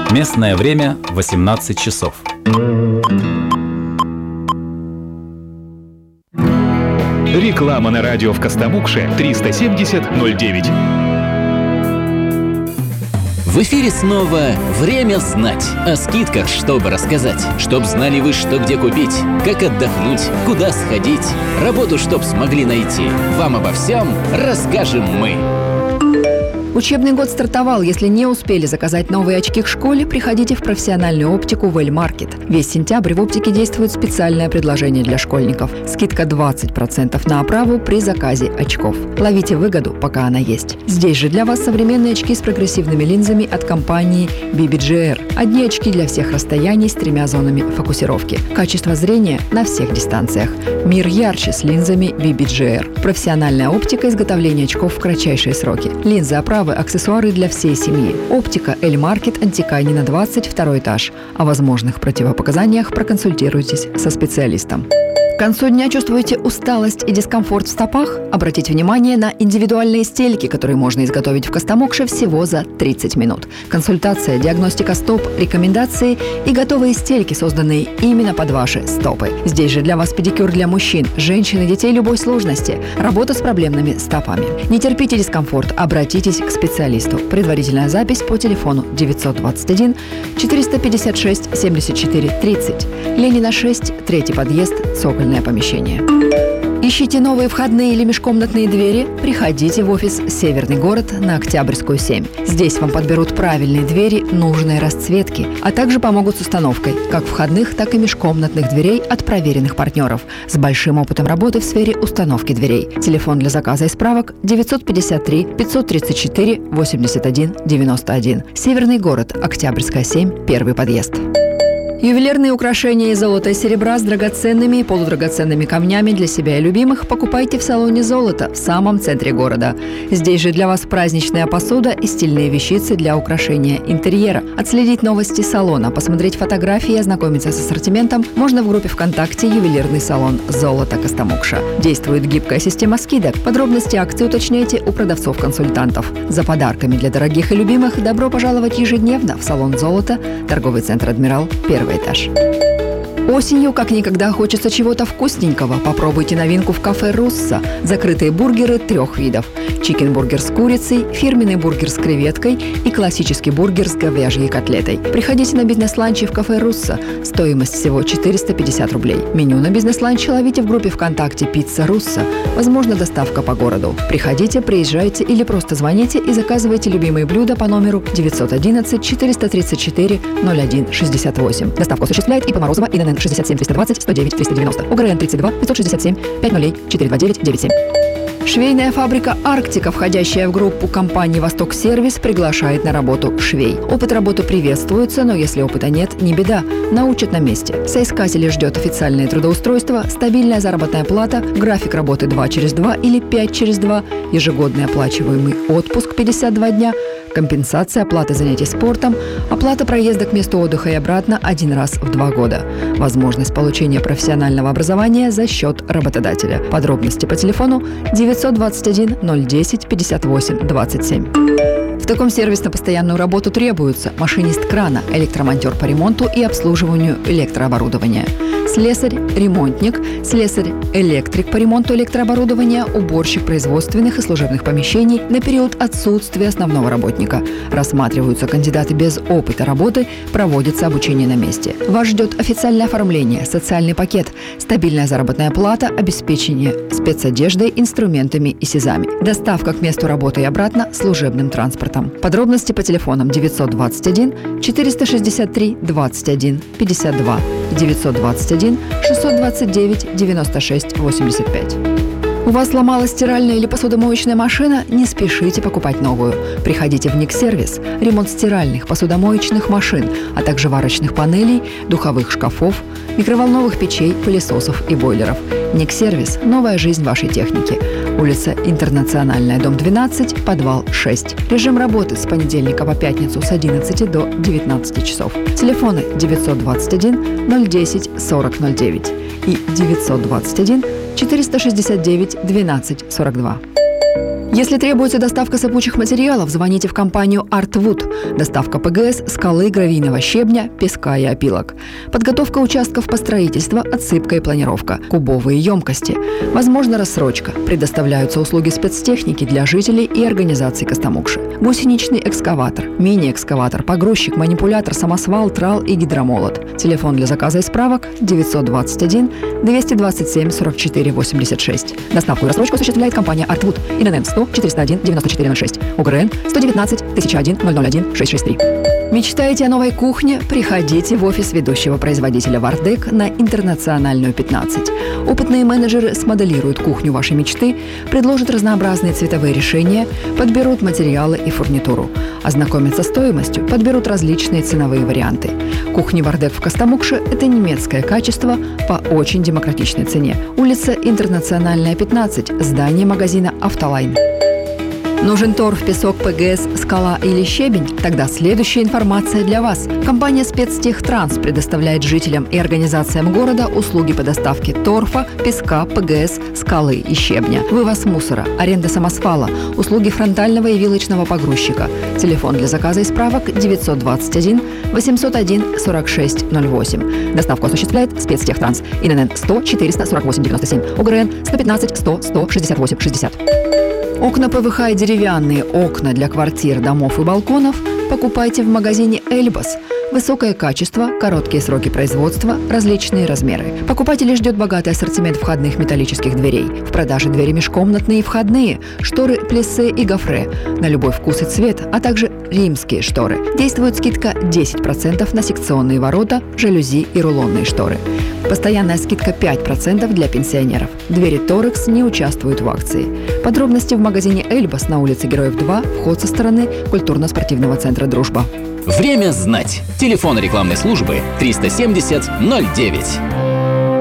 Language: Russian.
Местное время 18 часов. Реклама на радио в Костомукше 370-09. В эфире снова «Время знать». О скидках, чтобы рассказать. Чтоб знали вы, что где купить, как отдохнуть, куда сходить. Работу, чтоб смогли найти. Вам обо всем расскажем мы. Учебный год стартовал. Если не успели заказать новые очки к школе, приходите в профессиональную оптику Велмаркет. Весь сентябрь в оптике действует специальное предложение для школьников. Скидка 20% на оправу при заказе очков. Ловите выгоду, пока она есть. Здесь же для вас современные очки с прогрессивными линзами от компании BBGR. Одни очки для всех расстояний с 3 зонами фокусировки. Качество зрения на всех дистанциях. Мир ярче с линзами BBGR. Профессиональная оптика изготовления очков в кратчайшие сроки. Линзы, оправы, аксессуары для всей семьи. Оптика Эльмаркет, Антиканина, 22 этаж. О возможных противопоказаниях проконсультируйтесь со специалистом. К концу дня чувствуете усталость и дискомфорт в стопах? Обратите внимание на индивидуальные стельки, которые можно изготовить в Костомукше всего за 30 минут. Консультация, диагностика стоп, рекомендации и готовые стельки, созданные именно под ваши стопы. Здесь же для вас педикюр для мужчин, женщин и детей любой сложности. Работа с проблемными стопами. Не терпите дискомфорт, обратитесь к специалисту. Предварительная запись по телефону 921 456 74 30. Ленина 6, 3 подъезд, цокольное помещение. Ищите новые входные или межкомнатные двери? Приходите в офис «Северный город» на Октябрьскую, 7. Здесь вам подберут правильные двери нужной расцветки, а также помогут с установкой как входных, так и межкомнатных дверей от проверенных партнеров с большим опытом работы в сфере установки дверей. Телефон для заказа и справок 953 534 81 91. «Северный город», Октябрьская, 7, 1 подъезд. Ювелирные украшения из золота и серебра с драгоценными и полудрагоценными камнями для себя и любимых покупайте в салоне «Золото» в самом центре города. Здесь же для вас праздничная посуда и стильные вещицы для украшения интерьера. Отследить новости салона, посмотреть фотографии и ознакомиться с ассортиментом можно в группе ВКонтакте «Ювелирный салон «Золото Костомукша». Действует гибкая система скидок. Подробности акции уточняйте у продавцов-консультантов. За подарками для дорогих и любимых добро пожаловать ежедневно в салон «Золото», торговый центр «Адмирал», 1 этаж. Осенью как никогда хочется чего-то вкусненького. Попробуйте новинку в кафе «Руссо». Закрытые бургеры 3 видов. Чикенбургер с курицей, фирменный бургер с креветкой и классический бургер с говяжьей котлетой. Приходите на бизнес-ланчи в кафе «Руссо». Стоимость всего 450 рублей. Меню на бизнес-ланч ловите в группе ВКонтакте «Пицца Руссо». Возможно, доставка по городу. Приходите, приезжайте или просто звоните и заказывайте любимые блюда по номеру 911 434 01 68. Доставку осуществляет ИП Морозова ИНН 67 320 109 390. УГРН 32 567 500 429 97. Швейная фабрика «Арктика», входящая в группу компании «Восток Сервис», приглашает на работу швей. Опыт работы приветствуется, но если опыта нет, не беда. Научат на месте. Соискателей ждет официальное трудоустройство, стабильная заработная плата, график работы 2/2 или 5/2, ежегодный оплачиваемый отпуск 52 дня, компенсация оплаты занятий спортом, оплата проезда к месту отдыха и обратно 1 раз в 2 года. Возможность получения профессионального образования за счет работодателя. Подробности по телефону 921 010 58 27. В таком сервис на постоянную работу требуются машинист крана, электромонтер по ремонту и обслуживанию электрооборудования, слесарь-ремонтник, слесарь-электрик по ремонту электрооборудования, уборщик производственных и служебных помещений на период отсутствия основного работника. Рассматриваются кандидаты без опыта работы, проводится обучение на месте. Вас ждет официальное оформление, социальный пакет, стабильная заработная плата, обеспечение спецодеждой, инструментами и СИЗами. Доставка к месту работы и обратно служебным транспортом. Подробности по телефонам 921 463 21 52 921 629 96 85. У вас сломалась стиральная или посудомоечная машина? Не спешите покупать новую. Приходите в Никсервис. Ремонт стиральных, посудомоечных машин, а также варочных панелей, духовых шкафов, микроволновых печей, пылесосов и бойлеров. Никсервис – новая жизнь вашей техники. Улица Интернациональная, дом 12, подвал 6. Режим работы с понедельника по пятницу с 11 до 19 часов. Телефоны 921 010 40 09 и 921 469 12 42. Если требуется доставка сыпучих материалов, звоните в компанию «Артвуд». Доставка ПГС, скалы, гравийного щебня, песка и опилок. Подготовка участков по строительству, отсыпка и планировка. Кубовые емкости. Возможно рассрочка. Предоставляются услуги спецтехники для жителей и организаций Костомукши. Гусеничный экскаватор, мини-экскаватор, погрузчик, манипулятор, самосвал, трал и гидромолот. Телефон для заказа и справок 921 227 44 86. Доставку и рассрочку осуществляет компания «Артвуд». ИНН 100 401 9406. УГРН 119 1001 001 663. Мечтаете о новой кухне? Приходите в офис ведущего производителя «Вардек» на Интернациональную 15. Опытные менеджеры смоделируют кухню вашей мечты, предложат разнообразные цветовые решения, подберут материалы и фурнитуру, ознакомятся с стоимостью, подберут различные ценовые варианты. Кухня «Вардек» в Костомукше – это немецкое качество по очень демократичной цене. Улица Интернациональная, 15, здание магазина «Автолайн». Нужен торф, песок, ПГС, скала или щебень? Тогда следующая информация для вас. Компания «Спецтехтранс» предоставляет жителям и организациям города услуги по доставке торфа, песка, ПГС, скалы и щебня, вывоз мусора, аренда самосвала, услуги фронтального и вилочного погрузчика. Телефон для заказа и справок 921 801 4608. Доставку осуществляет «Спецтехтранс». ИНН 100 448 97. УГРН 115 100 168 60. Окна ПВХ и деревянные окна для квартир, домов и балконов покупайте в магазине «Эльбас». Высокое качество, короткие сроки производства, различные размеры. Покупателей ждет богатый ассортимент входных металлических дверей. В продаже двери межкомнатные и входные, шторы плиссе и гофре на любой вкус и цвет, а также римские шторы. Действует скидка 10% на секционные ворота, жалюзи и рулонные шторы. Постоянная скидка 5% для пенсионеров. Двери «Торекс» не участвуют в акции. Подробности в магазине «Эльбас» на улице Героев 2, вход со стороны культурно-спортивного центра «Дружба». Время знать. Телефон рекламной службы 370 09.